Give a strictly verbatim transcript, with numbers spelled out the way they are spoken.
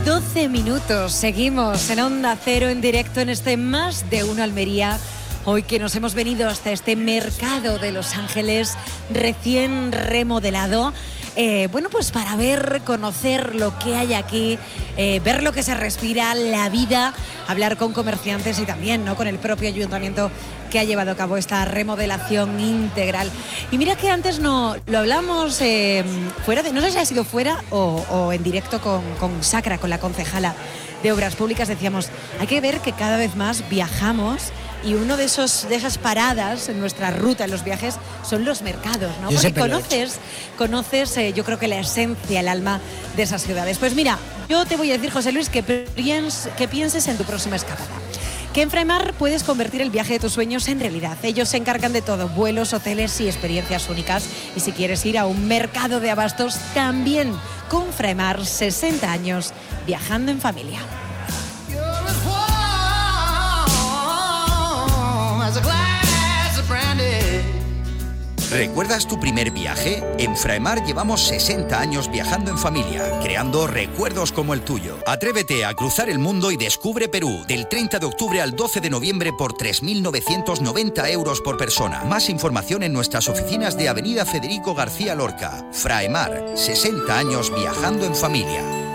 doce minutos, seguimos en Onda Cero en directo en este Más de Uno Almería. Hoy que nos hemos venido hasta este mercado de Los Ángeles recién remodelado, eh, bueno, pues para ver, conocer lo que hay aquí, eh, ver lo que se respira, la vida, hablar con comerciantes y también, ¿no?, con el propio ayuntamiento que ha llevado a cabo esta remodelación integral. Y mira que antes no lo hablamos eh, fuera de, no sé si ha sido fuera o, o en directo con, con Sacra, con la concejala de Obras Públicas, decíamos, hay que ver que cada vez más viajamos y uno de esos de esas paradas en nuestra ruta, en los viajes, son los mercados, ¿no? Yo Porque conoces, conoces eh, yo creo que la esencia, el alma de esas ciudades. Pues mira, yo te voy a decir, José Luis, que, piens, que pienses en tu próxima escapada. Que en Fraemar puedes convertir el viaje de tus sueños en realidad. Ellos se encargan de todo, vuelos, hoteles y experiencias únicas. Y si quieres ir a un mercado de abastos, también con Fraemar, sesenta años viajando en familia. ¿Recuerdas tu primer viaje? En Fraemar llevamos sesenta años viajando en familia, creando recuerdos como el tuyo. Atrévete a cruzar el mundo y descubre Perú del treinta de octubre al doce de noviembre por tres mil novecientos noventa euros por persona. Más información en nuestras oficinas de Avenida Federico García Lorca. Fraemar, sesenta años viajando en familia.